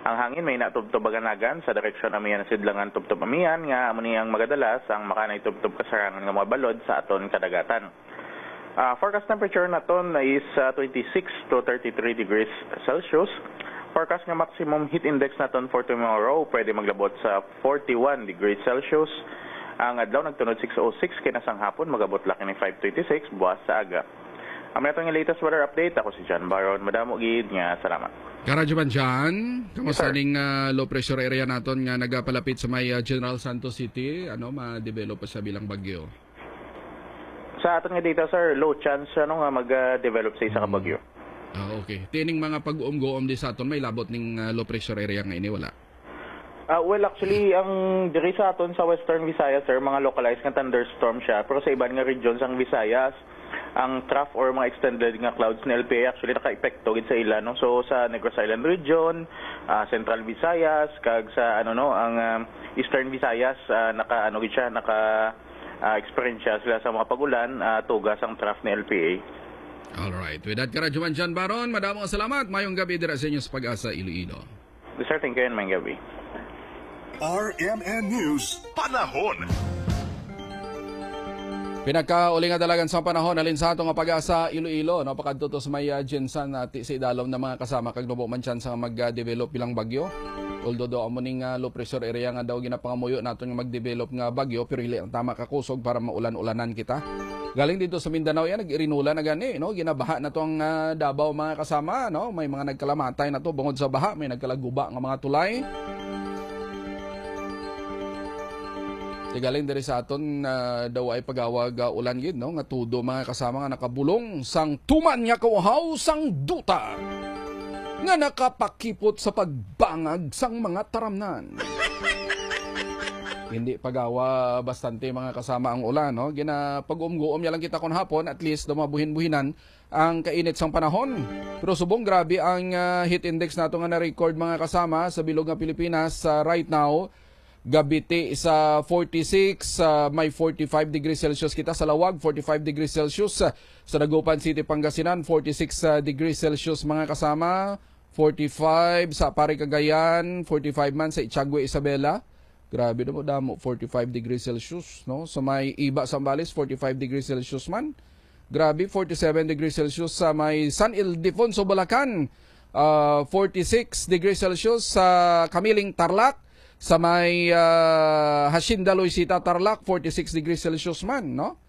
Ang hangin may natubtub-aganagan sa direksyon amihan sidlangan tubtub amihan nga amo niyang magadalas ang makanay tubtub kasarangan nga mga balod sa aton kadagatan. Forecast temperature naton is 26 to 33 degrees Celsius. Forecast nga maximum heat index naton for tomorrow pwede maglabot sa 41 degrees Celsius. Ang adlaw nagtunod 6:06 kinasang hapon magabot laki ni 5:26 buwas sa aga. Ang natong latest weather update ako si John Baron. Madamo gid nga salamat. Karadyo man dyan, kamusta ning low pressure area naton nga nagapalapit sa may General Santos City, ma-develop pa sa bilang bagyo? Sa aton nga data sir, low chance nga mag-develop sa isa ka bagyo. Okay. Tining mga pag-uom-goom di sa aton may labot ning low pressure area nga ini wala. Well, actually, ang diri sa aton sa Western Visayas, sir, mga localized nga thunderstorm siya. Pero sa ibang nga regions ang Visayas, ang trough or mga extended nga clouds ng LPA actually naka-epekto gid sa ila, no? So sa Negros Island region, Central Visayas, kag sa ang Eastern Visayas naka-experience sila sa mga pagulan, tugas ang trough ng LPA. Alright. With that, Karadyo John Baron, madamong salamat. Mayong gabi dira sa inyo sa Pag-asa Iloilo. Sir, thank you and mayong gabi. RMN News Panahon. Pinagkauli nga dalagan sa panahon alin sa ato nga Pag-asa Iloilo pakadto sa may Jensan at sa idalom na mga kasama kag nubo man chance nga mag-develop bilang bagyo. Although do amo ning low pressure area nga daw ginapangamuyo naton nga mag-develop nga bagyo pero ili ang tama ka kusog para maulan-ulanan kita. Galing dito sa Mindanao yan nag-irinula na gani ginabaha na tong Davao mga kasama may mga nagkalamatay na to bungod sa baha, may nagkalaguba nga mga tulay. Galing diri sa aton daw ay pagawag ulan gid nga tudo mga kasama nga nakabulong sang tuman nga kauhaw sang duta nga nakapakipot sa pagbangag sang mga taramnan. Hindi pagawa bastante mga kasama ang ulan pag-umgoom niya lang kita kon hapon at least dumabuhin-buhinan ang kainit sang panahon. Pero subong grabe ang heat index nato nga na-record mga kasama sa bilog nga Pilipinas right now. Gabiti sa 46, may 45 degrees Celsius kita sa Lawag, 45 degrees Celsius sa Dagupan City, Pangasinan, 46 degrees Celsius mga kasama, 45 sa Pari Cagayan, 45 man sa Itiague, Isabela. Grabe na mo damo, 45 degrees Celsius, no? Sa may Iba, Sambales, 45 degrees Celsius man. Grabe, 47 degrees Celsius sa may San Ildefonso, Bulacan, 46 degrees Celsius sa Kamiling, Tarlac. Sa may Hacienda Loisita, Tarlac, 46 degrees Celsius man, no?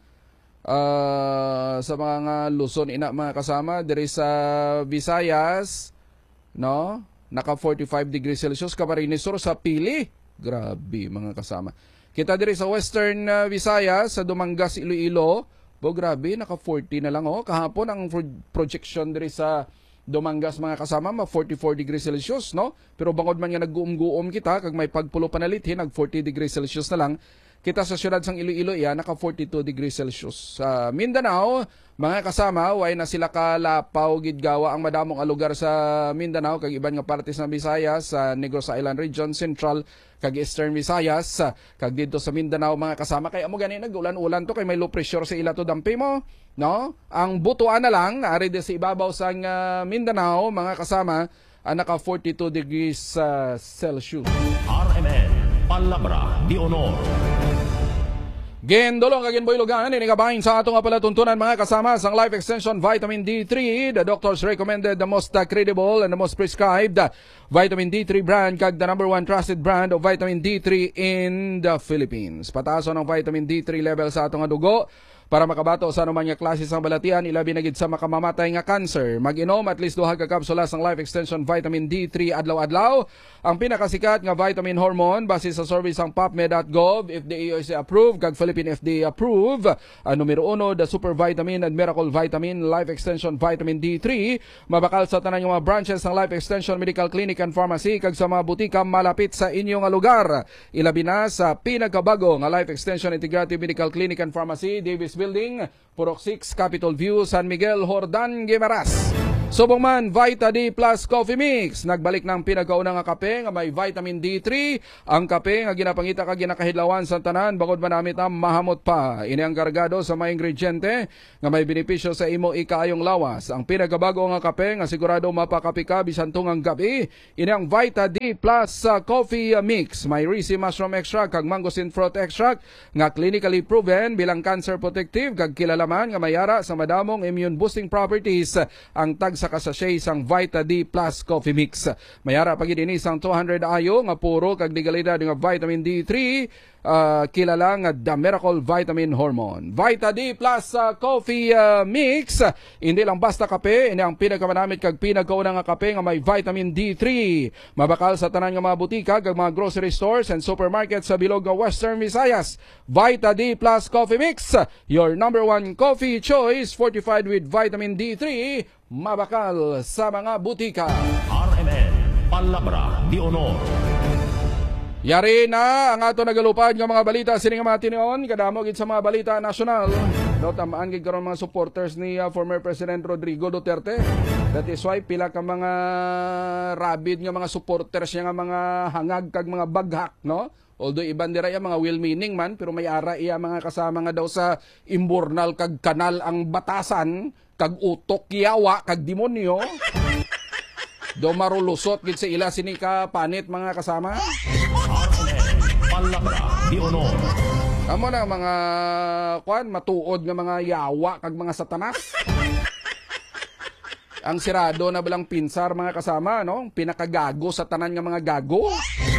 Sa mga Luzon, mga kasama, diri sa Visayas, no? Naka 45 degrees Celsius, Camarines Sur sa Pili. Grabe, mga kasama. Kita diri sa Western Visayas, sa Dumangas, Iloilo, grabe, naka 40 na lang, Kahapon, ang projection diri sa Dumangas mga kasama, 44 degrees Celsius, no? Pero bangod man nga nag-guom-guom kita, kag may pagpulo panalithin, nag 40 degrees Celsius na lang. Kita sa syudad sang Iloilo, naka 42 degrees Celsius. Sa Mindanao, mga kasama, way na sila kalapaw gidgawa ang madamong lugar sa Mindanao, kag iban nga partes ng Visayas, sa Negros Island Region, Central, kag Eastern Visayas, kag dito sa Mindanao mga kasama. Kaya mo gani nag-ulan-ulan to, kay may low pressure sa ila to dampi mo, no? Ang butuan na lang, ari di sa ibabaw sang Mindanao, mga kasama, naka 42 degrees Celsius. RMN Palabra de Honor. Gendolong kagin boy lugan ini kabahin sa ato nga palatuntunan mga kasama sang Life Extension Vitamin D3. The doctors recommended the most credible and the most prescribed Vitamin D3 brand kag the #1 trusted brand of Vitamin D3 in the Philippines. Pataason ang Vitamin D3 level sa ato nga dugo para makabato sa anuman nga klase sang balatian, ilabi na gid sa makamamatay nga cancer. Mag-inom at least 2 ka kapsula sang Life Extension Vitamin D3 adlaw-adlaw. Ang pinakasikat nga vitamin hormone base sa survey sang PubMed.gov, FDA USA approved kag Philippine FDA approved. Numero 1, the Super Vitamin and Miracle Vitamin Life Extension Vitamin D3. Mabakal sa tanan nga mga branches ng Life Extension Medical Clinic and Pharmacy kag sa mga butika malapit sa inyong lugar. Ilabi na sa pinakabago nga Life Extension Integrative Medical Clinic and Pharmacy, Davis Building, Purok 6, Capitol View, San Miguel, Hordan, Guimaras. Subong man, Vita D Plus Coffee Mix. Nagbalik ng pinagkaunang nga kape nga may vitamin D3. Ang kape nga ginapangita ka ginakahidlawan sa tanan bagod manamit ang mahamot pa. Ini ang kargado sa mga ingrediente nga may benepisyo sa imo ikaayong lawas. Ang pinagabago nga kape nga sigurado mapakapi ka bisan tungang gabi. Ini ang Vita D Plus Coffee Mix. May risi mushroom extract kag mangosteen fruit extract nga clinically proven bilang cancer protective kag kilalaman nga mayara sa madamong immune boosting properties. Ang tag sa kasashay sang Vita D Plus Coffee Mix. Mayara pagid ini sang 200 ayo nga puro kag legalidad nga vitamin D3 kilala nga The Miracle Vitamin Hormone. Vita D Plus Coffee Mix. Hindi lang basta kape, ini ang pinakamanamit kag pinagkauna nga kape nga may vitamin D3. Mabakal sa tanan nga mga butika kag mga grocery stores and supermarkets sa bilog nga Western Visayas. Vita D Plus Coffee Mix, your number one coffee choice fortified with vitamin D3. Mabakal sa mga butika. RMN Palabra de Honor. Yari na ang ato nagalupad nga mga balita sining mga tinion kadamo gid sa mga balita nasyonal. No tamaan gid karon mga supporters ni former President Rodrigo Duterte. That is why pila ka mga rabid nga mga supporters niya nga mga hangag kag mga baghak, no? Although iban dira ya mga well-meaning man pero may ara iya mga kasama nga daw sa imburnal kag kanal ang batasan kag utok yawa kag demonyo. Do marulusot gid sa ila sini ka panit mga kasama. Palabra de Honor. Amo na mga matuod nga mga yawa kag mga satanas. Ang sirado na balang pinsar mga kasama, no? Pinakagago sa tanan nga mga gago.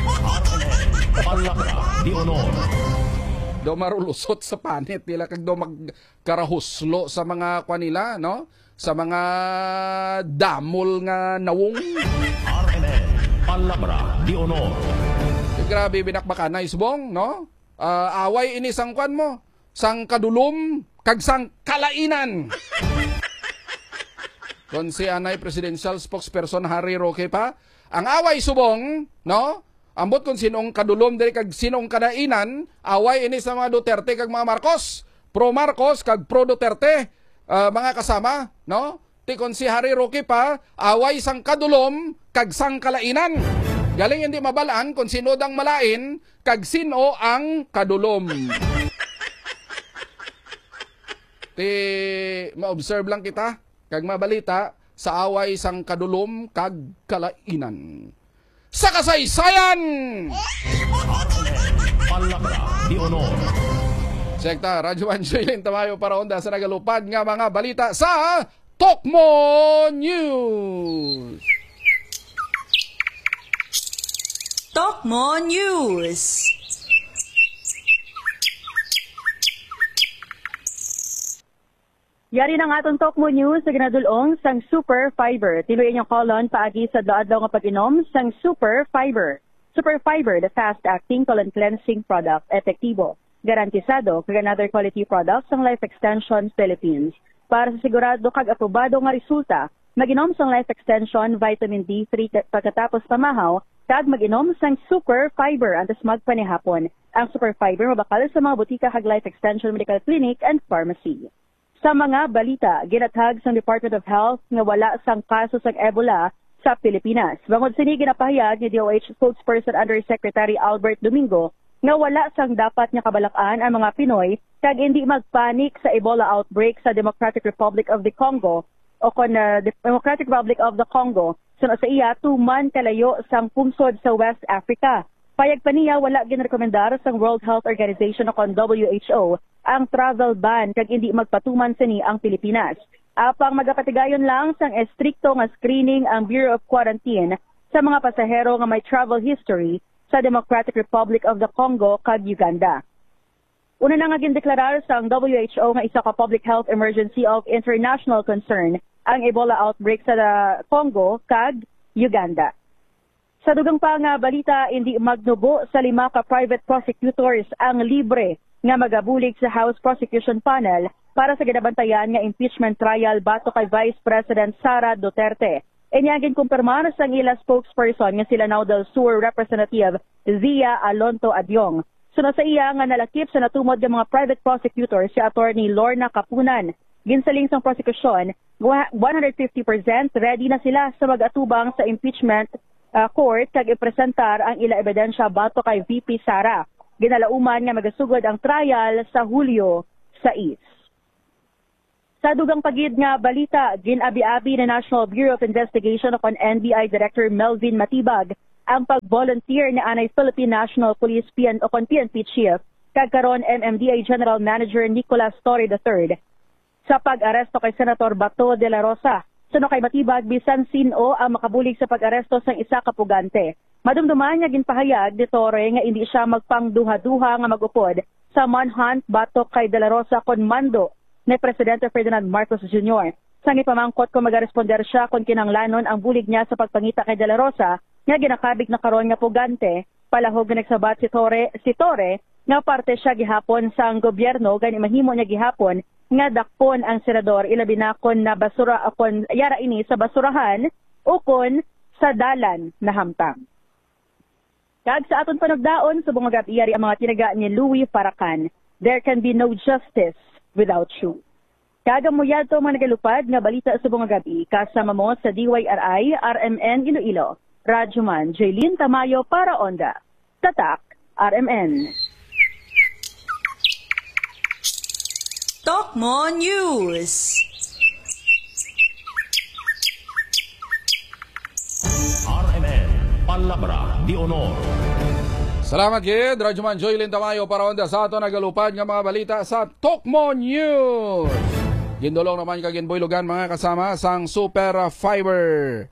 Palabra de Honor. Do marulusot sa panit nila kag do magkarahuslo sa mga nila, no? Sa mga damol nga nawong. RMN Palabra de Honor. Grabe binakbakan na isbong, no? Away ini sang mo, sang kadulom kag sang kalainan. Kon si anay presidential spokesperson Harry Roque pa, ang away subong, no? Ambot kung sinong kadulom diri kag sinong kalainan, away ini sa mga Duterte kag mga Marcos, pro Marcos kag pro Duterte, mga kasama, no? Ti kon si Harry Roque pa, away sang kadulom kag sang kalainan. Galing hindi mabalaan kung sino dang malain kag sino ang kadulom. Ti ma-observe lang kita kag mabalita sa away sang kadulom kag kalainan. Sa kasaysayan! Palabra de Honor. Sekta, Radyo Anjoylin Tamayo para onda sa nagalupad nga mga balita sa Tokmo News! Tokmo News. Yari ng atong Tokmo News sa ginadulong sang Super Fiber. Tiluyan yung kolon paagi sa adlaw nga pag-inom sang Super Fiber. Super Fiber, the fast-acting colon cleansing product, epektibo, garantisado kag another quality product sang Life Extension Philippines. Para sa sigurado kag aprobado nga resulta, mag-inom sang Life Extension Vitamin D3 pagkatapos pamahaw, kag mag-inom sang Super Fiber antes magpanihapon. Ang Super Fiber mabakal sa mga butika kag Life Extension Medical Clinic and Pharmacy. Sa mga balita, ginatag sa Department of Health nga wala sang kaso sang Ebola sa Pilipinas. Bangod sini ginapahayag ni DOH spokesperson Undersecretary Albert Domingo nga wala sang dapat nga kabalakan ang mga Pinoy kag hindi magpanik sa Ebola outbreak sa Democratic Republic of the Congo o kon Democratic Republic of the Congo sa iya 2 man kalayo sang pungsod sa West Africa. Payag pa niya wala ginrekomendar sang World Health Organization o kon WHO ang travel ban kag hindi magpatuman sini ang Pilipinas. Apang magapatigayon lang sang estrikto nga screening ang Bureau of Quarantine sa mga pasahero nga may travel history sa Democratic Republic of the Congo kag Uganda. Una na nga gindeklarar sang WHO nga isa ka public health emergency of international concern ang Ebola outbreak sa Congo kag Uganda. Sa dugang pa nga balita, hindi magnubo sa 5 ka private prosecutors ang libre nga magabulig sa House Prosecution Panel para sa ginabantayan nga impeachment trial bato kay Vice President Sara Duterte. Inyagin kumpirmar sang ila spokesperson nga sila now del Sur Representative Zia Alonto Adyong. Sunod sa iya nga nalakip sa natumod ng mga private prosecutors si Attorney Lorna Kapunan, Ginsaling sang prosekusyon, 150% ready na sila sa mag-atubang sa impeachment court kag ipresentar ang ila ebidensya bato kay VP Sara. Ginalauman nga magasugod ang trial sa Hulyo 6. Sa dugang pagid nga balita, ginabi-abi na National Bureau of Investigation upon NBI Director Melvin Matibag ang pag-volunteer ni anay Philippine National Police PNP Chief kag karon MMDA General Manager Nicolas Torre III sa pag-aresto kay Senator Bato de la Rosa. Suno kay Matibag, bisan sino ang makabulig sa pag-aresto sang isa ka pugante. Madumduman nga ginpahayag ni Torre nga hindi siya magpangduha-duha nga magupod sa manhunt batok kay de la Rosa kon mando ni Presidente Ferdinand Marcos Jr. Sang ipamangkot kung magaresponder siya kung kinanglanon ang bulig niya sa pagpangita kay de la Rosa nga ginakabig na karon nga pugante, palahog nga nagsabat si Torre nga parte siya gihapon sang gobyerno gani mahimo niya gihapon nga dakpon ang senador ilabi na kon na basura akon yara ini sa basurahan o kon sa dalan na hamtang. Kag sa aton panugdaon subong nga iyari ang mga tinaga ni Louis Farrakhan, there can be no justice without you. Kagamuyad to mga nagalupad nga balita subong nga gabi kasama mo sa DYRI RMN Iloilo. Radyoman Jaylin Tamayo para Onda. Tatak RMN. Tokmo News. RMN Palabra di Honor. Salamat gid, Radyoman Joylin Tamayo para Onda sa ato nagalupad nga mga balita sa Tokmo News. Gindulong naman kaginboylugan mga kasama sang Super Fiber.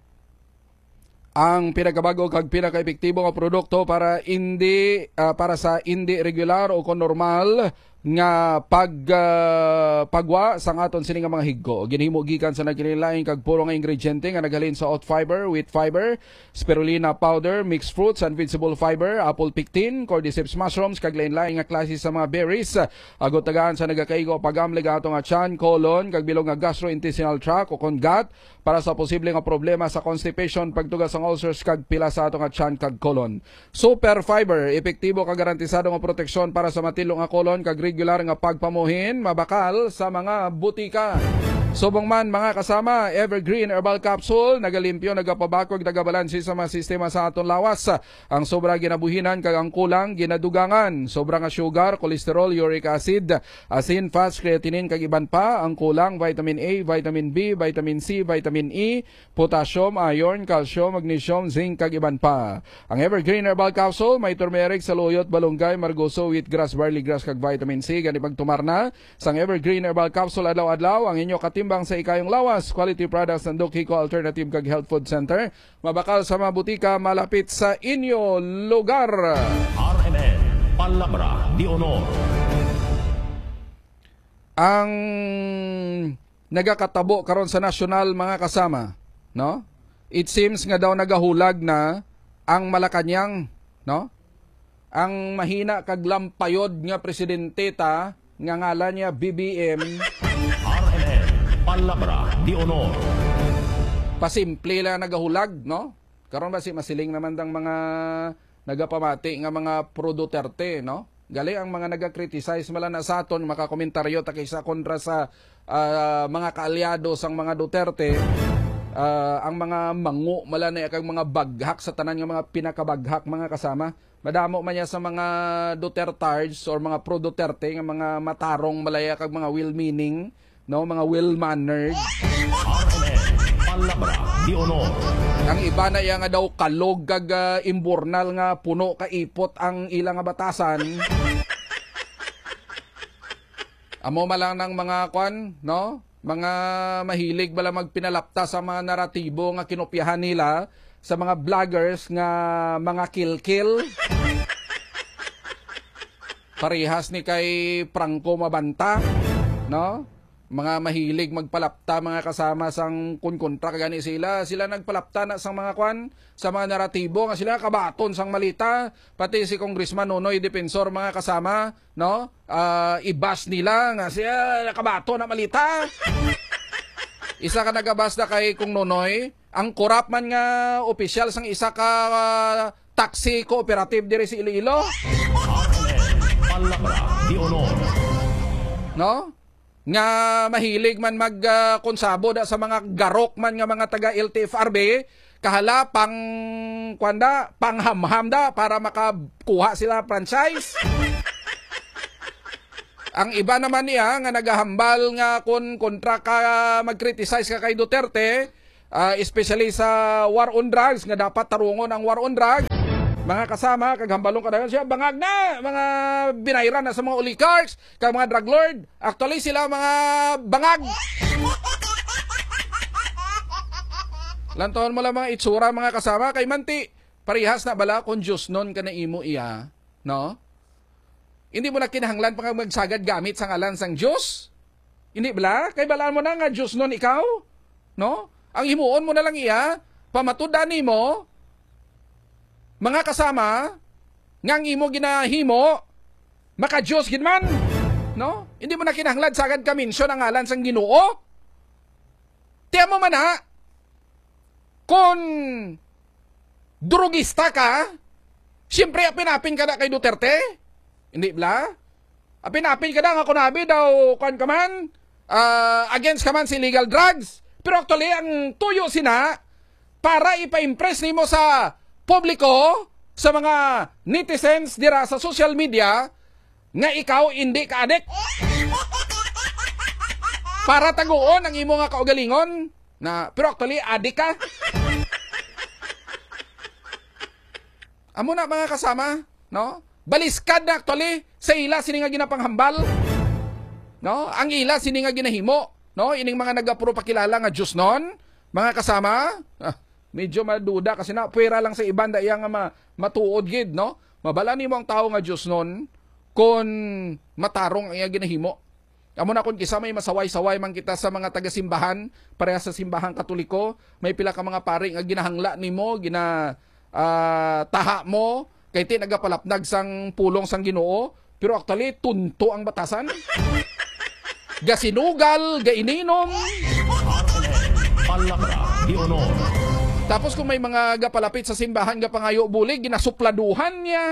Ang pinakabago kag pinakaepektibo nga produkto para sa hindi regular o kon normal nga pagwa sang aton sini nga mga higgo. Ginhimo gikan sa nagkinilaing kag puro nga ingrediente nga naghalin sa oat fiber, wheat fiber, spirulina powder, mixed fruits, and vegetable fiber, apple pectin, cordyceps mushrooms kag lain-lain nga klase sa mga berries. Agot tagaan sa nagakaigo pagamlig ato nga tiyan, colon kag bilog nga gastrointestinal tract o kon gut para sa posible nga problema sa constipation, pagtugas sang ulcers kag pila sa ato nga tiyan kag colon. Super fiber, epektibo kag garantisado nga proteksyon para sa matilo nga colon kag regular nga pagpamuhin, mabakal sa mga butika. Subong man mga kasama, Evergreen Herbal Capsule, nagalimpyo, nagapabakog, nagabalansi sa mga sistema sa aton lawas. Ang sobra ginabuhinan kag ang kulang ginadugangan. Sobra nga sugar, cholesterol, uric acid, asin, fats, creatinine kag iban pa. Ang kulang vitamin A, vitamin B, vitamin C, vitamin E, potassium, iron, calcium, magnesium, zinc kag iban pa. Ang Evergreen Herbal Capsule may turmeric, saluyot, balunggay, margoso, wheatgrass, barley grass kag vitamin C. Gani pagtumar na sang Evergreen Herbal Capsule adlaw-adlaw ang inyo timbang sa ikayong lawas. Quality products ng Dokiko Alternative kag Health Food Center. Mabakal sa mga butika malapit sa inyo lugar. RMN Palabra di Honor. Ang nagakatabo karon sa nasyonal mga kasama, no? It seems nga daw nagahulag na ang Malacañang, no? Ang mahina kag lampayod nga presidente ta nga ngalan niya BBM. RMN Palabra di Honor. Pasimple lang nagahulag, no? Karon ba si masiling naman dang mga nagapamati nga mga pro Duterte, no? Gali ang mga naga-criticize mala na sa aton makakomentaryo ta kaysa kontra sa mga kaalyado sang mga Duterte. Ang mga mangu mala na kag mga baghak sa tanan nga mga pinakabaghak mga kasama. Madamo man niya sa mga Dutertards or mga pro Duterte nga mga matarong malaya kag mga well-meaning, no, mga well-mannered. RMN Palabra di Honor. Ang iba na iya nga daw kalog kag imburnal nga puno ka ipot ang ilang nga batasan. Amo malang ng mga kwan, no? Mga mahilig bala magpinalapta sa mga naratibo nga kinopyahan nila sa mga vloggers nga mga kill-kill. Parehas ni kay Franco Mabanta, no? Mga mahilig magpalapta mga kasama sang kunkontra kagani sila nagpalapta na sang mga kwan sa mga naratibo nga sila kabaton sang malita, pati si Congressman Nonoy Defensor mga kasama, no? Ibas nila nga siya kabaton na malita. Isa ka nagabas na kay Kung Nonoy, ang korap man nga opisyal sang isa ka taxi cooperative diri sa Iloilo. RMN Palabra di Honor. No? nga mahilig man magkonsabo da sa mga garok man nga mga taga LTFRB, kahala panghamham da para makakuha sila franchise. Ang iba naman niya nga nagahambal nga kontra ka mag-criticize ka kay Duterte, especially sa war on drugs nga dapat tarungon ang war on drugs. Mga kasama, kaghambalong kadagan siya, bangag na, mga binayran na sa mga oligarchs, kag mga drug lord. Actually, sila mga bangag. Lantaon mo lang mga itsura, mga kasama, kay Manti, parihas na bala kung Diyos nun ka na imo iya, no? Hindi mo na kinahanglan pa magsagad gamit sa ngalan sang Diyos? Hindi bala? Kay balaan mo na nga Diyos nun ikaw, no? Ang himuon mo na lang iya, pamatudan mo, mga kasama, ngang imo ginahimo, maka-Diyos ginman, no? Hindi mo na kinahanglan sagad ka minsyon ang ngalan sang Ginoo. Tiyan mo man ha, kung drugista ka, siyempre apinapin ka na kay Duterte. Hindi bla? Apinapin ka na nga kunabi daw, kan ka man, against ka man si illegal drugs. Pero actually, ang tuyo sina, para ipa-impress nimo sa publiko, sa mga netizens dira sa social media, nga ikaw hindi ka adik. Para taguon ang imo nga kaugalingon, na, pero actually, adik ka. Amo na mga kasama, no? Baliskad na actually, sa ila sini nga ginapanghambal. No? Ang ila sini nga ginahimo, no? Ining mga nagapuro pakilala nga Diyos non, mga kasama, medyo maduda kasi na puwera lang sa iban da iya nga matuod gid, no? Mabala nimo ang tao nga Dios nun kung matarong ang iya ginahimo. Amo na kung kisa may masaway-saway man kita sa mga taga-simbahan, pareha sa simbahang Katoliko, may pila ka mga pari nga ginahangla nimo, taha mo, kay ti nagapalapnag sang pulong sang Ginoo, pero actually tunto ang batasan. Gasinugal, gaininom. Palabra di Honor. Tapos kung may mga gapalapit sa simbahan gapangayo bulig, ginasupladuhan niya.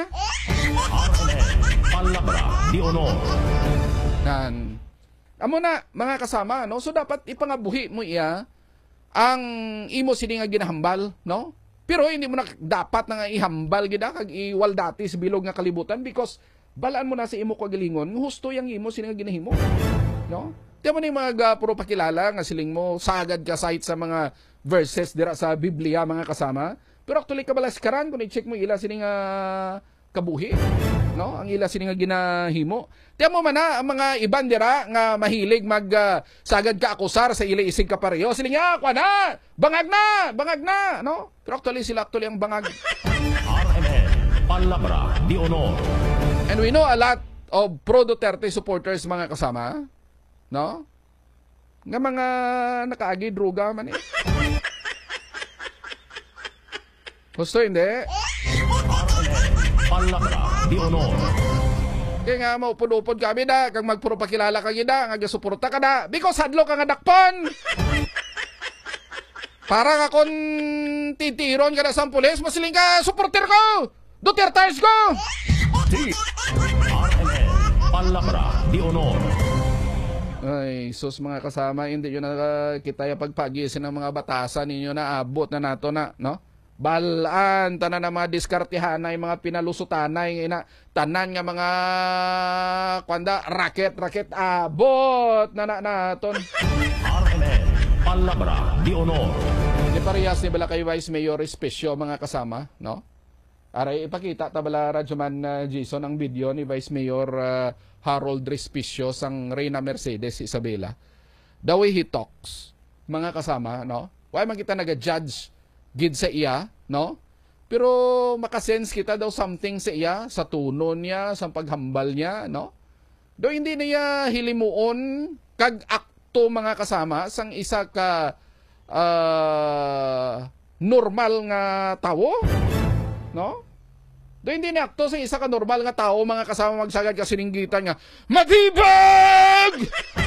Palabra di Honor. Nan. Amo na mga kasama, no? So dapat ipangabuhi mo iya ang imo sini nga ginahambal, no? Pero hindi mo na dapat na nga ihambal gid kag iwaldati sa bilog nga kalibutan because balaan mo na sa imo kagalingon, husto yang imo sini nga ginahimo, no? Tiyan mo na yung mga puro pakilala nga siling mo sagad ka site sa mga verses dira sa Biblia mga kasama. Pero actually kabalas karan kung i-check mo ila sini nga kabuhi, no? Ang ila sini nga ginahimo. Tiyan mo man na ang mga iban dira nga mahilig sagad ka akusar sa ila isig ka pareho. Siling nga kuana, bangag na, no? Pero actually sila ang bangag. RMN Palabra di Honor. And we know a lot of pro-Duterte supporters mga kasama, no? Nga mga nakaagi druga man eh. Gusto hindi? Palabra di Honor. Kaya nga maupod-upod kami da, kag magpuro pakilala ka gida, nga gasuporta ka da, because hadlo ka nga dakpon. Para nga kung titiron ka na sa pulis, masiling ka, supporter ko! Duterters ko! RMN Palabra di Honor. Ay, sus mga kasama, hindi nyo na kita yung pagpagisin ng mga batasan ninyo na abot na nato na, no? Balaan, tanan na mga diskartihanay, mga pinalusutanay, tanan nga mga raket abot na naton. RMN Palabra di Honor. Di parehas ni bala kay Vice Mayor Especio mga kasama, no? Aray, ipakita tabala Radyoman Jason ang video ni Vice Mayor Harold Respicio sang Reyna Mercedes Isabela. The way he talks, mga kasama, no? Why man kita naga-judge gid sa iya, no? Pero makasense kita daw something sa iya, sa tuno niya, sa paghambal niya, no? Do hindi niya hilimuon kag akto mga kasama sang isa ka normal nga tawo, no? Do hindi ni akto sa isa ka normal nga tao mga kasama magsagad ka sininggitan nga matibag.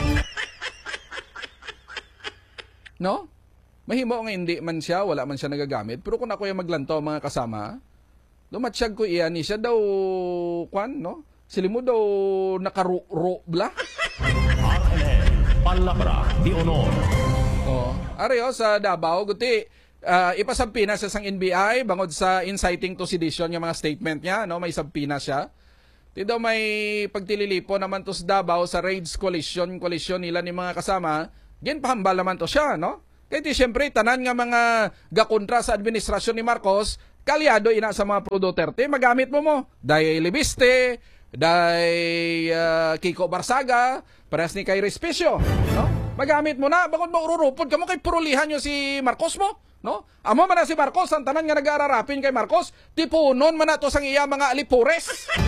No? Mahimo nga hindi man siya, wala man siya nagagamit. Pero kung ako yung maglanto mga kasama, lumatsyag ko iyan ni siya daw, no? Sili mo daw nakaru-ro bla? RMN Palabra de Honor. Oh, areo sa Davao guti ipasabpina sa sang NBI bangod sa inciting to sedition yung mga statement niya, no, may sabpina siya. Ti daw may pagtililipo naman to sa Davao sa raids coalition nila ni mga kasama, ginpahambal naman to siya, no? Kaya ti siyempre tanan nga mga gakontra sa administrasyon ni Marcos, kalyado ina sa mga pro Duterte, magamit mo dahil Libiste, dahil Kiko Barsaga, parehas ni kay Respicio, no? Magamit mo na, bakit mo ururupod ka mo kay purulihan nyo si Marcos mo, no? Amo man na si Marcos, ang tanan nga nag-aararapin kay Marcos, tipunon man na to sang iya mga alipures.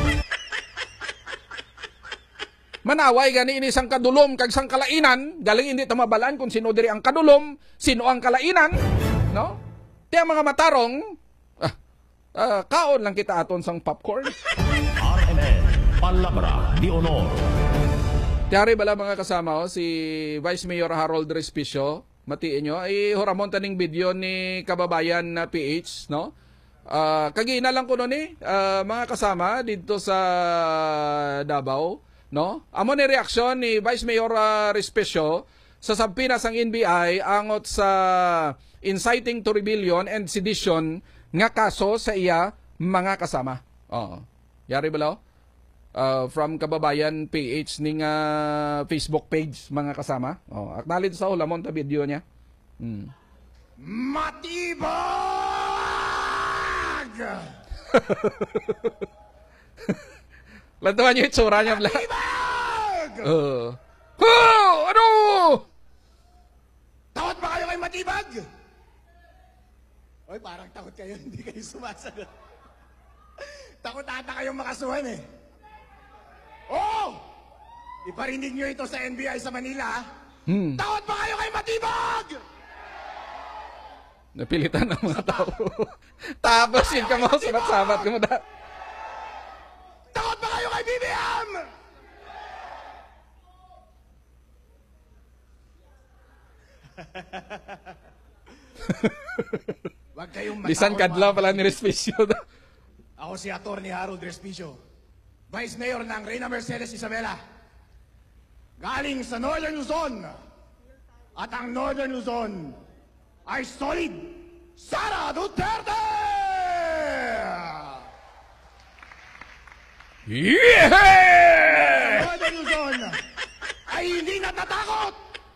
Manaway gani ini sang kadulom kag sang kalainan, galing hindi tamabalan kung sino diri ang kadulom, sino ang kalainan, no? Tiya mga matarong, kaon lang kita aton sang popcorn. RMN Palabra de Honor. Tiyari bala mga kasama si Vice Mayor Harold Respicio, matiin nyo, ay horamon taning video ni kababayan na PH, no? Kagina lang ko nun mga kasama dito sa Davao, no? Amo ni reaksyon ni Vice Mayor Respicio sa sabpinas ang NBI angot sa inciting to rebellion and sedition nga kaso sa iya mga kasama. Yari bala? From Kababayan PH ning Facebook page mga kasama. Acknowledge sa ulamon ta video niya. Matibag! Lantawan niyo itsura niya. Matibag! Ano? Takot ba kayo kay Matibag? Oy, parang takot kayo, hindi kayo sumasagot. Takot ata kayong makasuhan eh. Oh! Iparinig nyo ito sa NBI sa Manila. Takot ba kayo kay Matibag? Napilitan ng mga tao. Tapos yun ka mo, sabat-sabat ka mo da. Takot ba kayo kay BBM? Wag kayong matakot. Lisan kadlaw pala ni Respicio. Ako si Atty. Harold Respicio, Vice Mayor ng Reyna Mercedes Isabela. Galing sa Northern Luzon. At ang Northern Luzon ay solid. Sara Duterte! Yeah! Northern Luzon ay hindi natatakot.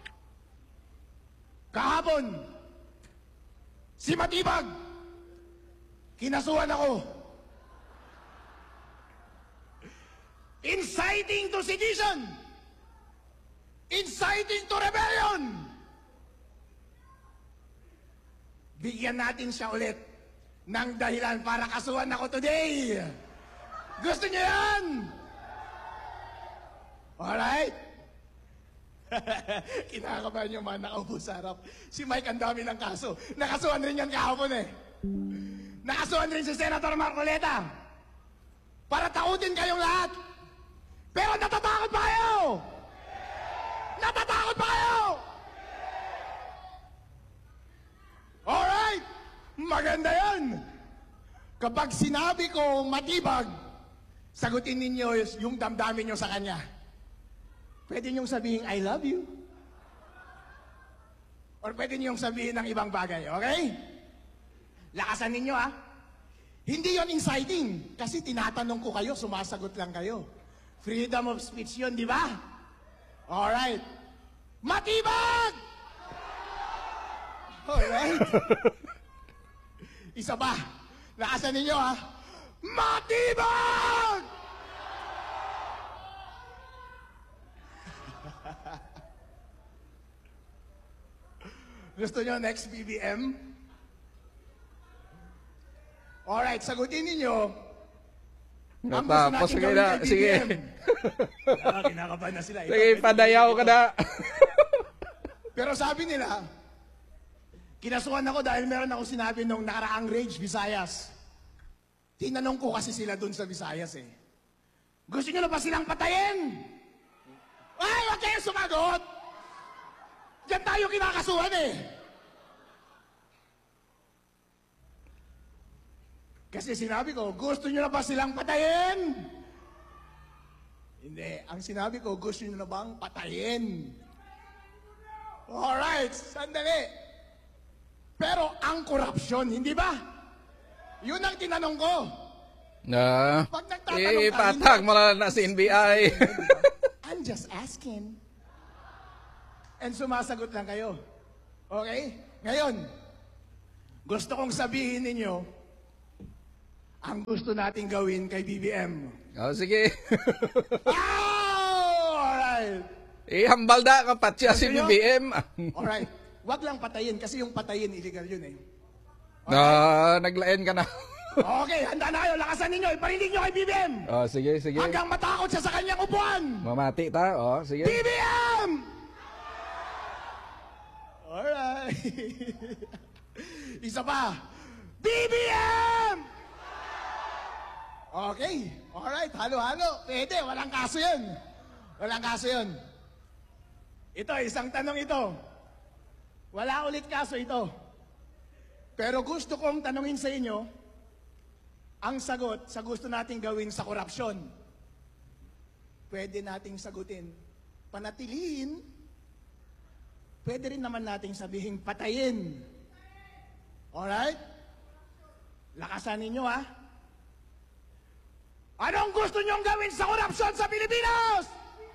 Kahapon, si Matibag, kinasuhan ako. Inciting to sedition. Inciting to rebellion. Bigyan natin siya ulit ng dahilan para kasuhan ako today. Gusto niyo yan? Alright? Kinakabahan yung mga nakaupo sa harap. Si Mike ang dami ng kaso. Nakasuhan rin yan kahapon eh. Nakasuhan rin si Senator Marcoleta. Para takutin kayong lahat. Pero natatakot pa kayo! Natatakot pa kayo! Alright! Maganda yan! Kapag sinabi ko Matibag, sagutin ninyo yung damdamin nyo sa kanya. Pwede niyong sabihin, I love you. Or pwede niyong sabihin ng ibang bagay, okay? Lakasan ninyo, ha? Hindi yon inciting. Kasi tinatanong ko kayo, sumasagot lang kayo. Freedom of speech yun, di ba? Alright. Matibag! Alright. Isa pa. Lakasan ninyo, ha? Matibag! Gusto nyo next BBM? Alright, sagutin ninyo. Ang gusto Tapos natin sige gawin na, kay sige. BBM. Kinakabahan na sila. Sige, padayaw ka na. Pero sabi nila, kinasuhan ako dahil meron ako sinabi nung nakaraang Rage Visayas. Tinanong ko kasi sila dun sa Visayas eh. Gusto nyo na ba silang patayin? Ay, wag kayong sumagot! Diyan tayo kinakasuhan eh. Kasi sinabi ko, gusto nyo na ba silang patayin? Hindi. Ang sinabi ko, gusto nyo na bang patayin? Alright, sandali. Pero ang korupsyon, hindi ba? Yun ang tinanong ko. Pag nagtatanong ka, ipatag mo na sa NBI. I'm just asking. And sumasagot lang kayo. Okay? Ngayon, gusto kong sabihin ninyo, ang gusto nating gawin kay BBM. Sige. Alright. Hambal da ka patya si Gusto nyo? BBM. Alright. Wag lang patayin kasi yung patayin illegal yun eh. Naglaen ka na. Okay, handa na kayo. Lakasan ninyo. Iparinig nyo kay BBM. Sige. Hanggang matakot siya sa kanyang upuan. Mamati ta. Sige. BBM! Alright. Isa pa. BBM! Okay. Alright. Halo-halo. Pwede. Walang kaso yun. Walang kaso yun. Ito, isang tanong ito. Wala ulit kaso ito. Pero gusto kong tanungin sa inyo, ang sagot sa gusto nating gawin sa korupsyon. Pwede nating sagutin, panatilihin. Pwede rin naman nating sabihin, patayin. Alright? Lakasan ninyo, ha? Anong gusto nyong gawin sa korupsyon sa Pilipinas?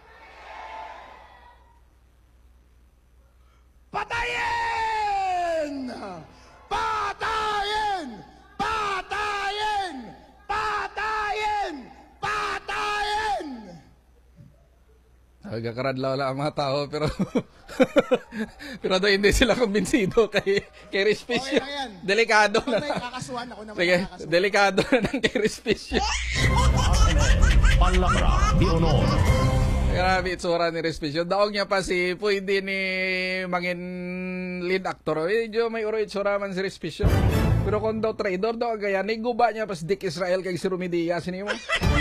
Patayin! Patayin! Patayin! Patayin! Patayin! Nagkakaradlaw lang ang mga tao pero pero daw hindi sila kumbinsido kay Respicio. Okay lang yan. Delikado Kung na. may kakasuhan, ako naman Sige, kakasuhan. delikado na ng kay Respicio. Palabra de Honor. Grabe itsura ni Respicio. Daog niya pa si pwede ni mangin lead actor. Medyo may uro itsura man si Respicio. Pero kung daw traidor daw gaya ni guba niya pa si Dick Israel kay si Rumidia sinimo.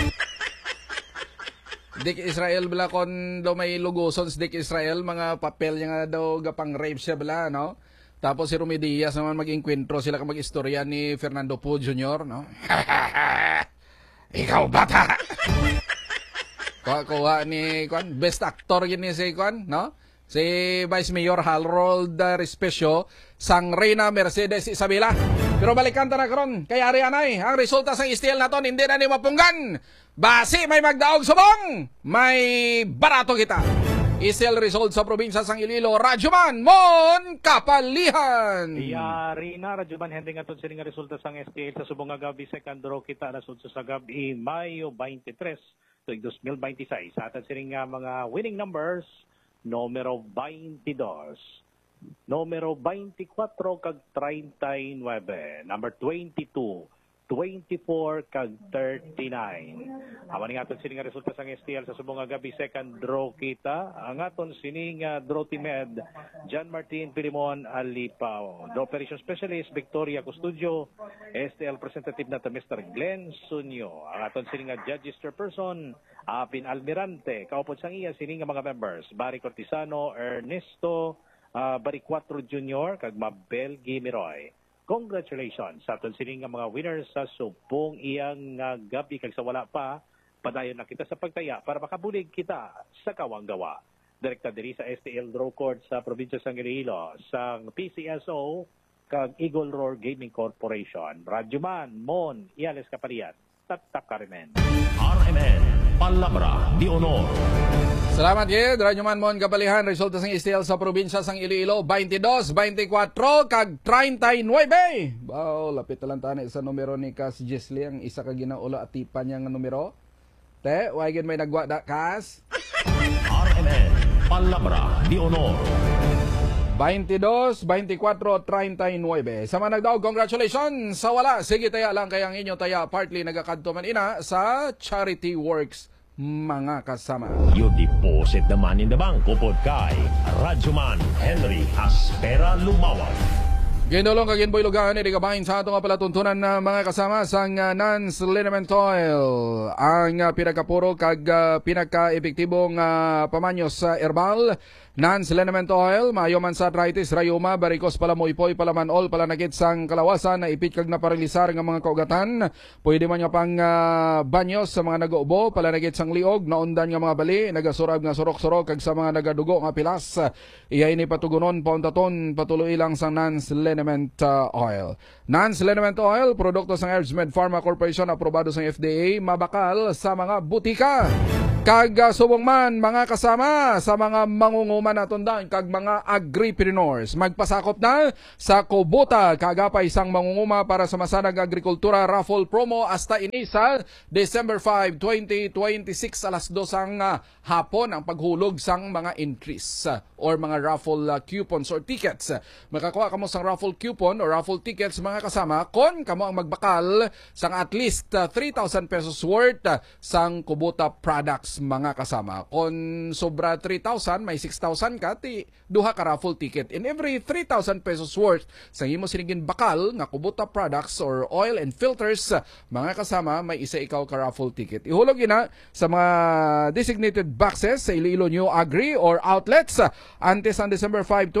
Dick Israel bala kon daw may lugoson si Dick Israel mga papel niya nga daw gapang rape siya bala no. Tapos si Rumidia naman mag-enkwentro sila ka mag-istorya ni Fernando Poe Jr. no. Ikaw bata. Kuha ni best actor gini si no? Si Vice Mayor Harold Respicio sang Reyna Mercedes Isabela. Pero balikan ta na karon kay ari anay ang resulta sang STL naton hindi na ni mapunggan. Basi may magdaog subong, may barato kita. STL result sa probinsya sang Iloilo, Radyoman Mon Kapalihan. Yari na Radyoman Henry nga sining nga resulta sang STL sa subong nga gabi second draw kita alas 8 sa gabi Mayo 23 tuig 2026. Sa atin sining nga mga winning numbers numero 22, numero 24 kag 39, number 22, 24 kag 39. Awan nga aton sining nga resulta sang STL sa subong nga gabi second draw kita. Ang aton sining draw teamed John Martin Pilimon Alipaw. The Operation Specialist Victoria Custodio, STL representative na Mr. Glenn Sunyo. Ang aton sining nga judges chairperson Apin Almirante. Kaupod sang iya sining nga mga members Barry Cortisano, Ernesto Baricuatro Jr. kag Mabel Gimiroy. Congratulations sa aton sining nga mga winners sa subong iyang gabi kag sa wala pa padayon na kita sa pagtaya para makabulig kita sa kawang gawa. Direkta diri sa STL Draw Court sa probinsya sang Iloilo sang PCSO kag Eagle Roar Gaming Corporation. Radyoman Mon Iales Kaparian. Tatak Karimen. RMN Palabra de Honor. Salamat Yed, Radyoman Mon Kapalihan, resulta sang STL sa probinsya sang Iloilo, 22, 24, kag 39. Wow, lapit na lang tani sa numero ni Kas Jesli, ang isa ka ginaulo at tipan niya nga numero. Te, wagin may nagwa da, Kas? RMN Palabra de Honor. 22, 24, 39. Sa mga nagdaog, congratulations! Sa wala, sige taya lang kayang inyo taya partly nagakadto man ina sa Charity Works mga kasama. You deposit the money in the bank upod kay Radyoman Henry Aspera Lumawag. Ginulong kaginboy lugaan ni kabahin sa ato nga palatuntunan na mga kasama sang Nance Liniment Oil. Ang pinakapuro kag pinaka-epektibong pamanyos sa herbal. Nance Liniment Oil, maayo man sa arthritis, rayuma, barikos, palamoypoy, palamanol, palanakit sang kalawasan, na ipit kag naparilisar nga mga kaugatan. Pwede man nga pang banyos sa mga nag-ubo, palanakit sang liog, naundan nga mga bali, nagasurab nga surok-surok kag sa mga nagadugo nga pilas. Iya ini patugunon, pauntaton, patuloy lang sang Nance Liniment Oil. Nance Liniment Oil, produkto sang Herbsmed Pharma Corporation, aprobado sang FDA, mabakal sa mga butika. Kag subong man mga kasama sa mga mangunguman naton dan kag mga agripreneurs. Magpasakop na sa Kubota kagapay isang mangunguma para sa Masanag Agrikultura raffle promo hasta inisa December 5, 2026 alas 2 ang hapon ang paghulog sang mga entries or mga raffle coupons or tickets. Makakuha kamo sang raffle coupon or raffle tickets mga kasama kon kamo ang magbakal sang at least 3,000 pesos worth sang Kubota products mga kasama. Kung sobra 3,000, may 6,000 ka, duha ka raffle ticket. In every 3,000 pesos worth, sa imo sinigin bakal nga Kubota products or oil and filters, mga kasama, may isa ikaw ka raffle ticket. Ihulog ina sa mga designated boxes sa Iloilo New Agri or outlets. Antes ang December 5,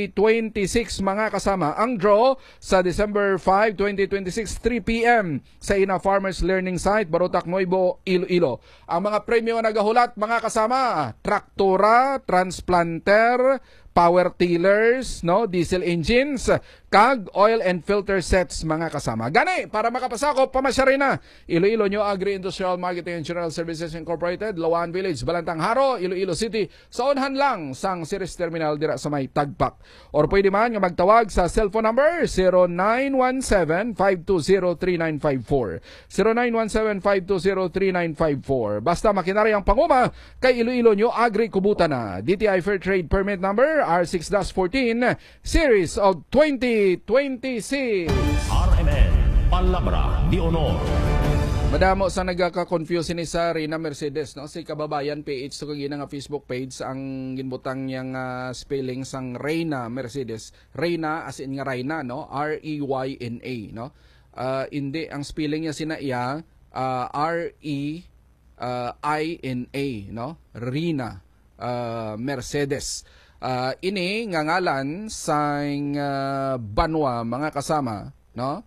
2026, mga kasama. Ang draw sa December 5, 2026, 3 p.m. sa Ina Farmers Learning Site, Barotac, Nuevo, Iloilo. Ang mga premyo nagahulat mga kasama, traktora, transplanter, power tillers, no, diesel engines, kag oil and filter sets mga kasama. Gani, para makapasakop, pamasyarin na. Iloilo New Agri Industrial Marketing and General Services Incorporated, Lawan Village, Balantang Haro, Iloilo City. Sa unhan lang sang Ceres Terminal dira sa may Tagpak. Or pwede man nga magtawag sa cellphone number 0917-520-3954. 0917-520-3954. Basta makinari ang panguma kay Iloilo New Agri Kubota na. DTI Fair Trade Permit Number R6-14 Series of 2026. RMN Palabra de Honor. Madamo sa nagaka-confuse ni sa Reyna Mercedes, no? Si kababayan PH so kagina nga Facebook page ang ginbutang niyang spelling sang Reyna Mercedes. Reyna as in nga Reyna, no? R-E-Y-N-A, no? Hindi ang spelling niya sinaiya R-E-I-N-A, no? Reyna Mercedes. Ini nga ngalan sang banwa mga kasama, no?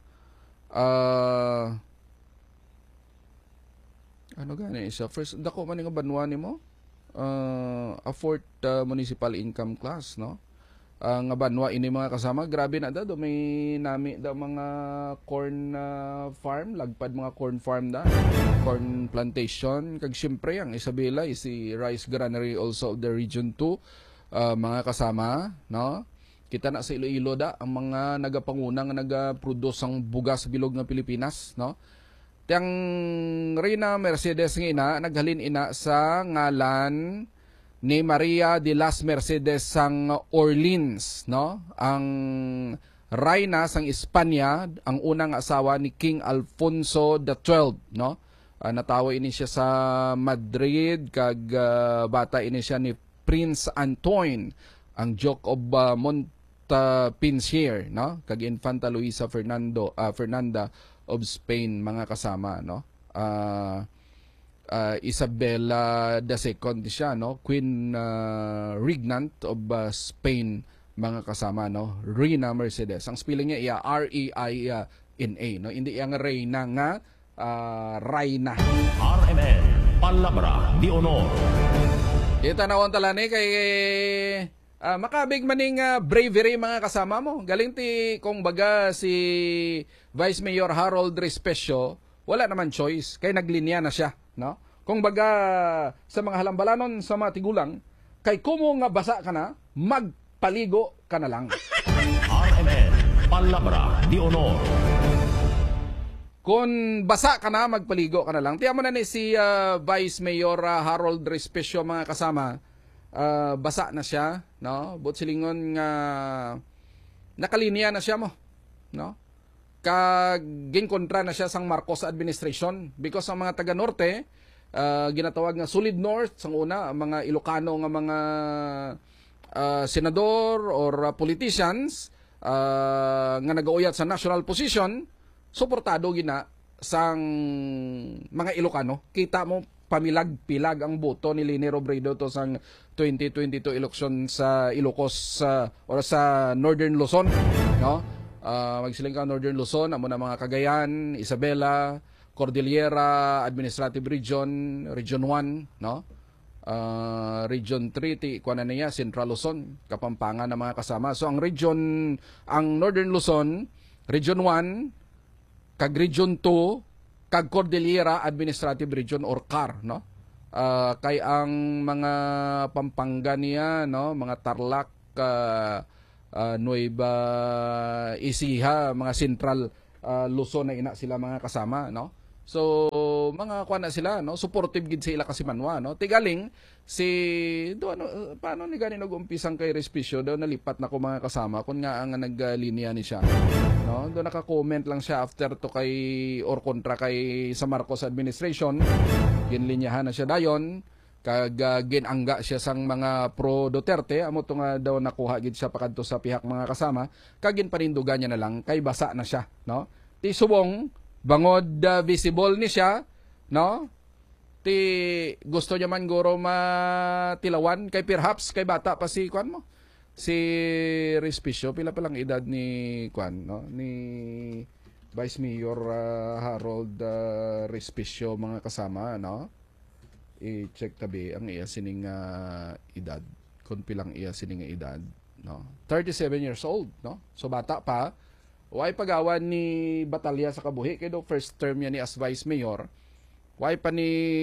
Ano gani siya? First, dako man nga banwa nimo? A fourth municipal income class, no? Nga banwa ini mga kasama, grabe na da, may nami da mga corn farm, lagpad mga corn farm da, corn plantation, kag syempre ang Isabela is si rice granary also of the region 2. Mga kasama, no? Kita na sa Iloilo da ang mga nagapanguna nga nagaproduce ang bugas sa bilog ng Pilipinas, no? Tiyang Reyna Mercedes nga ina naghalin ina sa ngalan ni Maria de las Mercedes sang Orleans, no? Ang Reyna sang Espanya, ang unang asawa ni King Alfonso XII, no? Natawo ini siya sa Madrid kag bata ini siya ni Prince Antoine, ang Duke of Montpensier, no? Kag Infanta Luisa Fernanda of Spain mga kasama, no? Isabella II siya, no? Queen Regnant of Spain mga kasama, no? Reyna Mercedes. Ang spelling niya R-E-I-N-A, no? Hindi yang Reyna nga Reyna. RMN Palabra de Honor. Itanawon talani kay makabig maning bravery mga kasama mo. Galing ti kung baga si Vice Mayor Harold Respesio, wala naman choice kay naglinya na siya, no? Kung baga sa mga halambalanon sa mga tigulang, kay kumo nga basa ka na, magpaligo ka na lang. RMN Palabra de Honor. Kung basa ka na, magpaligo ka na lang. Tiyan mo na ni si Vice Mayor Harold Respesio mga kasama. Basa na siya, no? But silingon nga nakalinya na siya mo, no? Ginkontra na siya sang Marcos administration because ang mga taga Norte ginatawag nga Solid North sang una, ang mga Ilocano nga mga senador or politicians nga nagauyat sa national position, suportado gina sang mga Ilocano. Kita mo pamilag-pilag ang boto ni Leni Robredo to sang 2022 election sa Ilocos or sa Northern Luzon, no? Magsiling ka Northern Luzon, amo na mga Cagayan, Isabela, Cordillera Administrative Region, Region 1, no? Region 3 ti kuan na niya Central Luzon, Kapampangan na mga kasama. So ang Northern Luzon, Region 1, kag Region 2, kag Cordillera Administrative Region or CAR, no? Kay ang mga Pampanga niya, no, mga Tarlac, Nueva Ecija, mga Central Luzon na ina sila mga kasama, no? So mga kuan na sila, no, supportive gid sila kasi manwa, no. Tigaling paano ni gani nag-umpisang kay Respicio daw nalipat na ko mga kasama kun nga ang naglinya ni siya, no. Do naka-comment lang siya after to kay or kontra kay sa Marcos administration, ginlinyahan na siya dayon kag ginangga siya sang mga pro Duterte, amo to nga daw nakuha gid siya pakadto sa pihak mga kasama, kag ginpanindugan niya na lang kay basa na siya, no. Ti subong bangod visible ni siya, no? Ti gusto niya man guro matilawan kay perhaps kay bata pa si kuan mo. Si Respicio pila pa lang edad ni kuan, no? Ni Vice Mayor Harold Respicio mga kasama, no? I-check tabi ang iya sining edad. Kung pilang iya sining edad, no? 37 years old, no? So bata pa. Way pagawan ni batalya sa kabuhi kay do first term niya ni as vice mayor. Way pa ni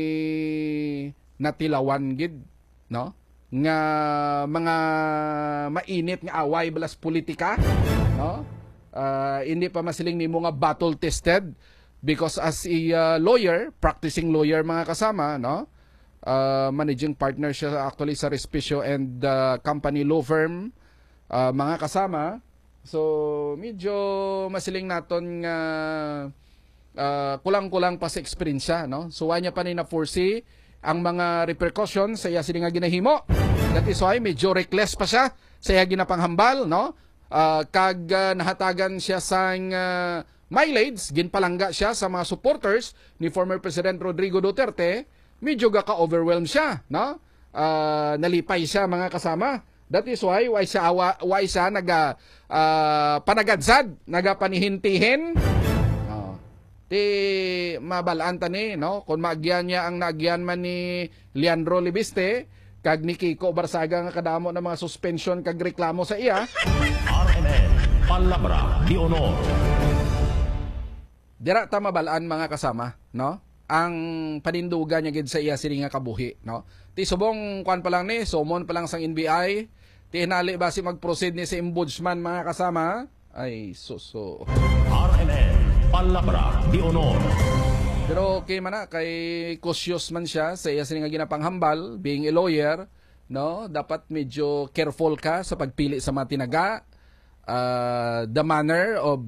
natilawan gid, no? Nga mga mainit nga away balas politika, no? Hindi pa masiling ni mga battle tested because as a lawyer, practicing lawyer mga kasama, no? Managing partner siya actually sa Respicio and company law firm mga kasama. So, medyo masiling naton nga kulang-kulang pa sa experience, no? So, wanya pa ni na-foresee ang mga repercussions sa iya sini nga ginahimo. That is why medyo reckless pa siya sa iya ginapanghambal, no? Kag nahatagan siya sang mileage, ginpalangga siya sa mga supporters ni former President Rodrigo Duterte, medyo ka-overwhelm siya, no? Nalipay siya mga kasama. That is why siya panagadsad, nagapanihintihin. Ti mabalaan tani, no? Kung maagyan niya ang naagyan man ni Leandro Libiste, kag ni Kiko Barsaga nga kadamo ng mga suspension kag reklamo sa iya. RMN Palabra di Honor. Dira ta mabalaan mga kasama, no? Ang panindugan niya gid sa iya sini nga kabuhi, no? Ti subong kwan pa lang ni, sumon pa lang sang NBI, ti hinali basi mag-proceed ni sa ombudsman mga kasama. Ay suso. RMN Palabra di Honor. Pero okay man na, kay cautious man siya sa iya sini nga ginapanghambal, being a lawyer, no? Dapat medyo careful ka sa pagpili sa mga tinaga, the manner of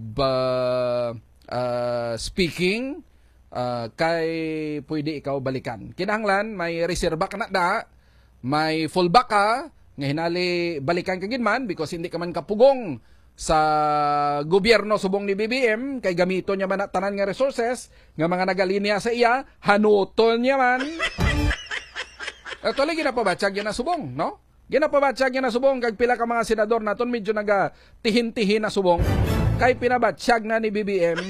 speaking, kay pwede ikaw balikan. Kinahanglan may reserva ka na da, may fallback ka, nga hinali balikan ka ginman because hindi ka man kapugong sa gobyerno subong ni BBM, kay gamito niya man tanan nga resources nga mga nagalinya sa iya, hanuton niya man. Actually ginapabatsag yan na subong, no? Ginapabatsag yan na subong kag pila ka mga senador naton medyo naga tihin-tihin na subong kay pinabatsag na ni BBM.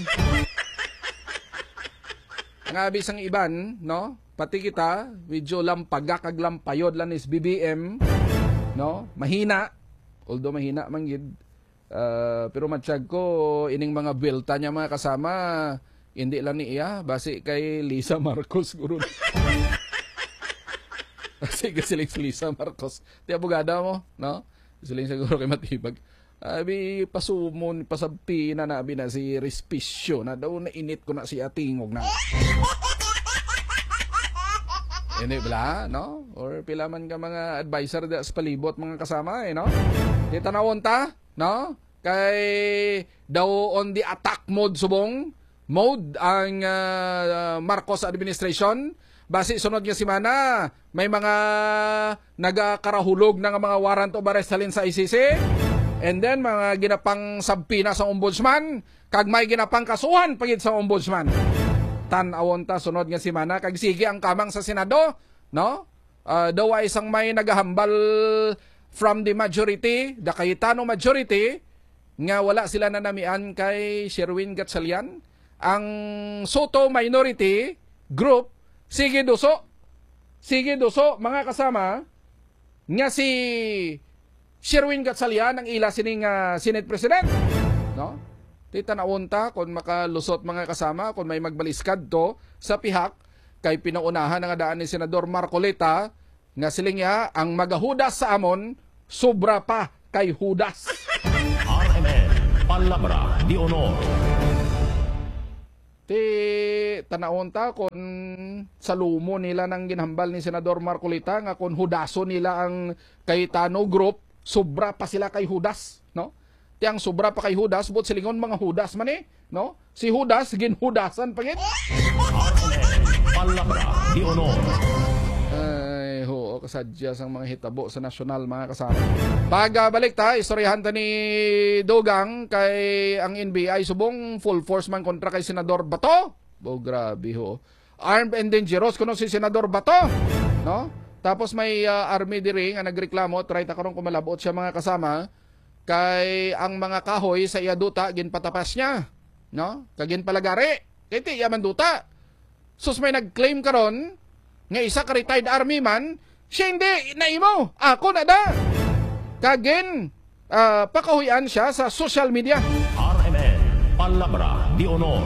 Nga bisang iban, no? Pati kita, medyo lampaga kag lampayod lang is BBM, no? Mahina. Although mahina man gid. Pero matsyag ko ining mga buwelta niya mga kasama, hindi lang ni iya basi kay Lisa Marcos guro. Kasi siling Lisa Marcos, ti abogada mo, no? Siling siguro kay matibag. Abi pasumon pasabti na nabi na si Respicio na daw na init ko na si Atingog na. Hindi bala, no? Or pila man ka mga advisor da sa palibot mga kasama, no? Di tanawon ta, no? Kay daw on the attack mode subong mode ang Marcos administration. Basi sunod nga semana may mga nagakarahulog ng mga warrant of arrest halin sa ICC. And then mga ginapang sabpina sa ombudsman, kag may ginapang kasuhan pagid sa ombudsman. Tan-awon ta sunod nga semana kag sige ang kamang sa Senado, no? Daw ay isang may nagahambal from the majority, the Cayetano majority, nga wala sila nanamian kay Sherwin Gatchalian. Ang Soto minority group, sige duso, mga kasama, nga si Sherwin Gatchalian ang ila sining Senate President, no? Titanawon ta kung makalusot mga kasama, kung may magbaliskad to sa pihak kay pinaunahan nga daan ni Senador Marcoleta nga silingya ang magahudas sa amon sobra pa kay hudas. RMN Palabra de Honor. Tanawon ta kung sa lumo nila nang ginhambal ni Senador Marcoleta nga kung hudaso nila ang Cayetano group, sobra pa sila kay hudas, no? Tiyang sobra pa kay hudas, but silingon mga hudas man no? Si hudas ginhudasan pagit. RMN Palabra de Honor. Ay, kasadya sang mga hitabo sa nasyonal mga kasama. Pagbalik ta, istoryahan ta ni Dogang kay ang NBI subong full force man kontra kay Senador Bato. Grabe ho. Armed and dangerous kuno si Senador Bato, no? Tapos may army diri nga nagreklamo, try ta karon kumalabot siya mga kasama kay ang mga kahoy sa iya duta ginpatapas niya, no? Kagin palagari. Kay ti iya man duta. Sus may nagclaim karon nga isa ka retired army man, siya hindi naimo. Ako na da. Kagin pakahuyan siya sa social media. RMN Palabra de Honor.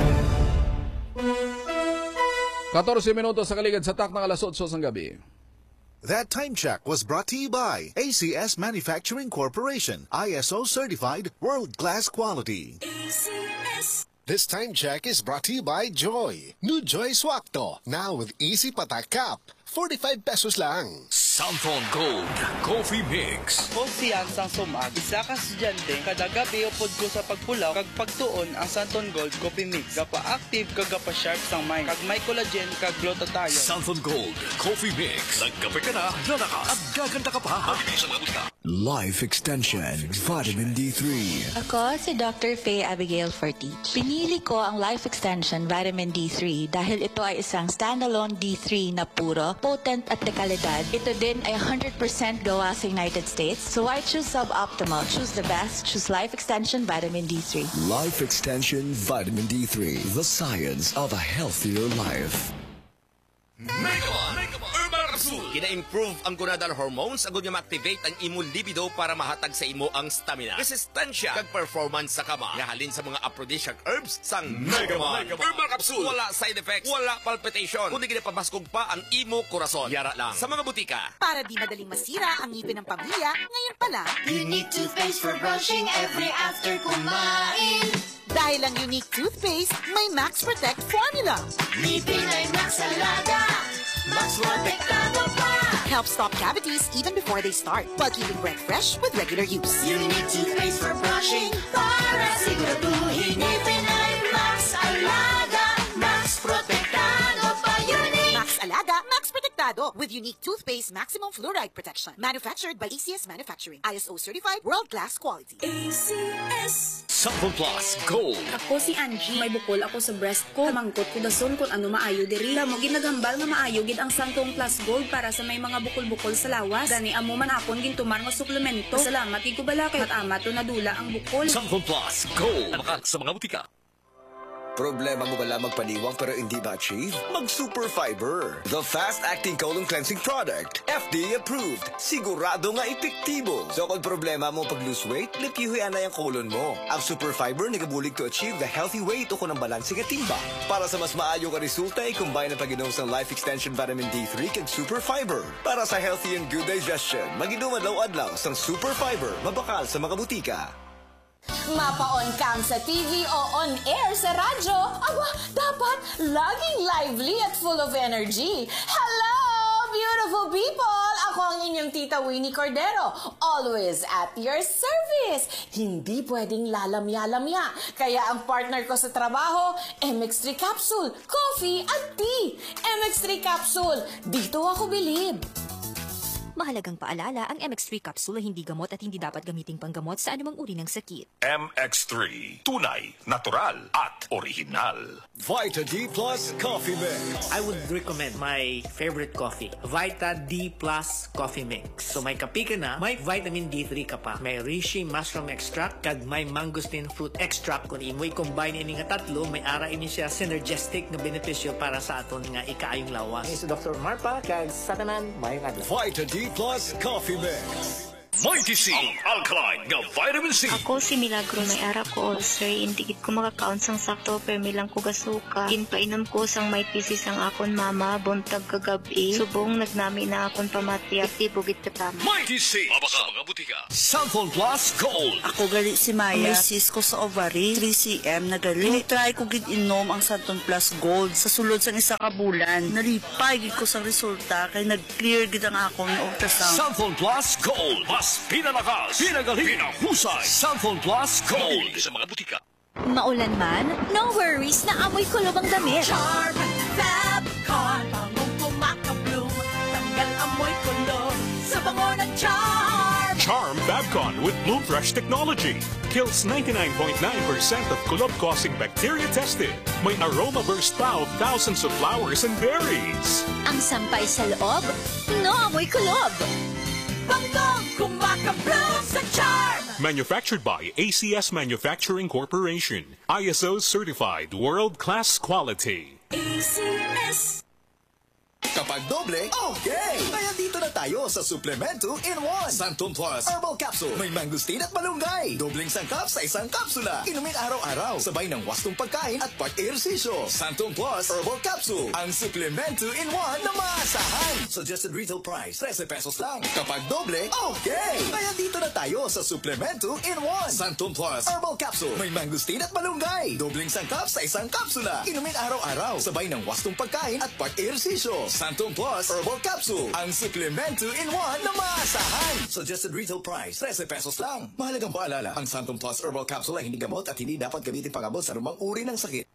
14 minutos sa kaligid sa tak ng alas 8 ng gabi. That time check was brought to you by ACS Manufacturing Corporation, ISO certified world-class quality. This time check is brought to you by Joy. New Joy Swakto, now with easy patak cap. 45 pesos lang. Santon Gold Coffee Mix. Kumpiyansang sumag, isa ka estudyante, kada gabi upod ko sa pagpulaw, kag pagtuon ang Santon Gold Coffee Mix. Gapa-active kag gapa-sharp sang mind, kag may collagen kag glutathione. Santon Gold Coffee Mix. Nagkape ka na, lalakas at gaganda ka pa. Mabilis ang labot. Life Extension Vitamin D3. Ako si Dr. Faye Abigail Fortich. Pinili ko ang Life Extension Vitamin D3 dahil ito ay isang standalone D3 na puro, potent at dekalidad. Ito din ay 100% gawa sa United States. So I choose suboptimal. Choose the best. Choose Life Extension Vitamin D3. Life Extension Vitamin D3. The science of a healthier life. Megaman Herbal Capsule. Kina-improve ang gonadal hormones agud nga ma-activate ang imo libido para mahatag sa imo ang stamina, resistensya kag performance sa kama. Nahalin sa mga aphrodisiac herbs sang Megaman Herbal Capsule. Wala side effects, wala palpitation, kundi ginapabaskog pa ang imo korason. Yara lang sa mga butika. Para di madaling masira ang ngipin ng pamilya, ngayon pala, Unique toothpaste for brushing every after kumain. Dahil ang Unique toothpaste may Max Protect formula. Ngipin ay Max Alaga, Max Protektado pa. Helps stop cavities even before they start, while keeping breath fresh with regular use. Unique toothpaste for brushing, para siguraduhin ngipin ay Max Alaga, Max Protektado pa. Unique Max Alaga, Max Protektado with Unique toothpaste maximum fluoride protection. Manufactured by ACS Manufacturing, ISO certified world-class quality. ACS Santon Plus Gold. Ako si Angie, may bukol ako sa breast ko. Mangkot ko dason kung ano maayo diri. Mo ginaghambal nga maayo gid ang Santon Plus Gold para sa may mga bukol-bukol sa lawas. Gani amo man akon gintumar nga suplemento. Salamat gid ko bala kay ama to nadula ang bukol. Santon Plus Gold. Namakak sa mga butika. Problema mo ba lamang paniwang pero hindi ma-achieve? Mag-Super Fiber, the fast-acting colon cleansing product. FDA approved. Sigurado nga epektibo. So kung problema mo pag-lose weight, lipihuyan na yung colon mo. Ang Super Fiber nagabulig to achieve the healthy weight o kung ang balanse nga timba. Para sa mas maayo ka resulta, i-combine ang pag-inom sa Life Extension Vitamin D3 kag Super Fiber. Para sa healthy and good digestion, mag-inom adlaw-adlaw sa Super Fiber, mabakal sa mga butika. Mapa-on cam sa TV o on air sa radyo, aba, dapat laging lively at full of energy. Hello, beautiful people! Ako ang inyong tita Winnie Cordero, always at your service. Hindi pwedeng lalamya-lamya. Kaya ang partner ko sa trabaho, MX3 Capsule, coffee at tea. MX3 Capsule, dito ako bilib. Mahalagang paalala, ang MX3 capsule ay hindi gamot at hindi dapat gamiting panggamot sa anumang uri ng sakit. MX3, tunay, natural at original. Vita D Plus Coffee Mix. I would recommend my favorite coffee, Vita D Plus Coffee Mix. So may kapi ka na, may vitamin D3 ka pa. May reishi mushroom extract, kag may mangosteen fruit extract. Kung imoy combine ini nga tatlo, may ara ini siya synergistic na benepisyo para sa aton nga ikaayong lawas. Ini si Dr. Marpa, kag sa tanan, may nga. Vita D Plus Coffee Mix. Mighty C, ang alkaline nga vitamin C. Ako si Milagro, may ara ko ulcer. Indigit ko makakaon sang sakto, pero may lang ko gasuka. Ginpainom ko sang may thesis ang akon mama, buntag kagabi. Subong nagnami na akon pamati, aktibo git katama. Mighty C, abaka mga butika. Santon Plus Gold. Ako gali si Maya, may cyst ko sa ovary, 3cm na gali. Try ko gid inom ang Santon Plus Gold sa sulod sang isa ka bulan. Nalipay gid ko sang resulta, kay nag-clear gid ang akong ultrasound. Santon Plus Gold. Mas pinalakas, pinagaling, pinahusay. Santon Plus Gold. Sa mga butika. Maulan man, no worries na amoy kulob ang damit. Charm Fabcon, bangong kumakabloom, tanggal amoy kulob sa bango ng Charm. Charm Fabcon with Bloom Fresh technology kills 99.9% of kulob-causing bacteria tested. May aroma burst pa of thousands of flowers and berries. Ang sampay sa loob, no amoy kulob. Bangong kumakabloom sa Charm. Manufactured by ACS Manufacturing Corporation. ISO certified world-class quality. ACS. Kapag doble, okay! Kaya dito na tayo sa Suplemento in 1. Santon Plus Herbal Capsule. May mangustin at malunggay. Dobleng sangkap sa isang kapsula. Inumin araw-araw. Sabay ng wastong pagkain at pag-ehersisyo. Santon Plus Herbal Capsule. Ang Suplemento in 1 na maasahan. Suggested retail price, 13 pesos lang. Kapag doble, okay! Kaya dito na tayo sa Suplemento in 1. Santon Plus Herbal Capsule. May mangustin at malunggay. Dobleng sangkap sa isang kapsula. Inumin araw-araw. Sabay ng wastong pagkain at pag-ehersisyo. Santon Plus Herbal Capsule. Ang Suplemento in 1 na maasahan. Suggested retail price, 13 pesos lang. Mahalagang paalala, ang Santon Plus Herbal Capsule ay hindi gamot at hindi dapat gamitin pang-abot sa anumang uri ng sakit.